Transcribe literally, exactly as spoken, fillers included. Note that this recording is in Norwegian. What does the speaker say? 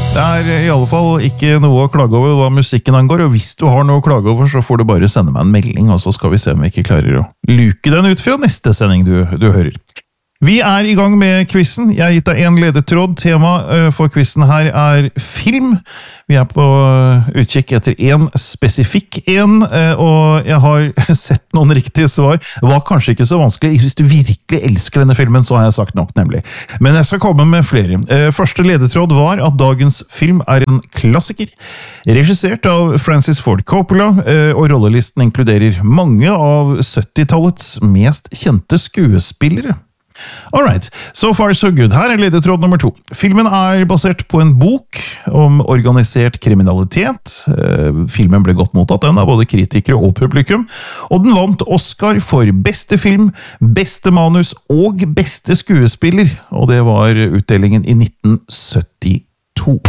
Det er i alle fall ikke noe å klage over hva musikken angår, og hvis du har noe å klage over, så får du bare sende meg en melding, og så skal vi se om vi ikke klarer å luke den ut fra neste sending du, du hører. Vi er i gang med quizen. Jeg har gitt deg en ledetråd. Tema for quizen her er film. Vi er på utkikk etter en spesifikk en, og jeg har sett noen riktige svar. Det var kanskje ikke så vanskelig. Hvis du virkelig elsker denne filmen, så har jeg sagt nok, nemlig. Men jeg skal komme med flere. Første ledetråd var at dagens film er en klassiker, regissert av Francis Ford Coppola, og rollelisten inkluderer mange av syttitallets mest kjente skuespillere. Alright, so far so good. Her er ledetråd nummer to. Filmen er basert på en bok om organisert kriminalitet. Filmen ble godt mottatt den av både kritikere og publikum, og den vant Oscar for beste film, beste manus og beste skuespiller, og det var utdelingen i nitten syttiåtte.